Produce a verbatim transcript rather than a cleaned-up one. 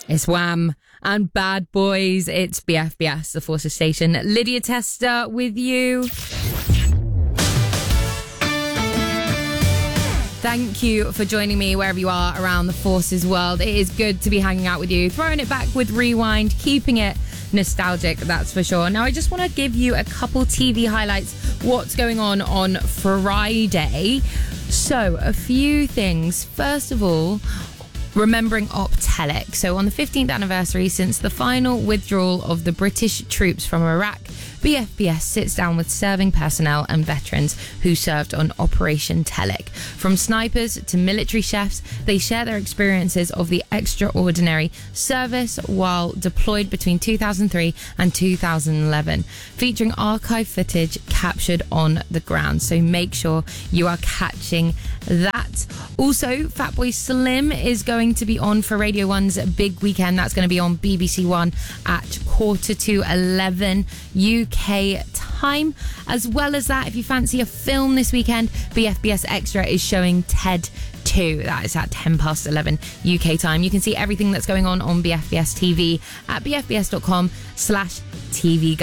It's Wham and Bad Boys. It's B F B S, the Forces Station. Lydia Tester with you. Thank you for joining me wherever you are around the Forces world. It is good to be hanging out with you, throwing it back with Rewind, keeping it nostalgic, that's for sure. Now, I just want to give you a couple T V highlights, what's going on on Friday. So, a few things. First of all, remembering Optelic. So on the fifteenth anniversary since the final withdrawal of the British troops from Iraq, B F B S sits down with serving personnel and veterans who served on Operation Telic. From snipers to military chefs, they share their experiences of the extraordinary service while deployed between two thousand three and two thousand eleven, featuring archive footage captured on the ground. So make sure you are catching that. Also, Fatboy Slim is going to be on for Radio one's Big Weekend. That's going to be on B B C One at quarter to eleven U K time. As well as that, if you fancy a film this weekend, B F B S Extra is showing Ted two. That is at ten past eleven U K time. You can see everything that's going on on B F B S T V at b f b s dot com slash T V.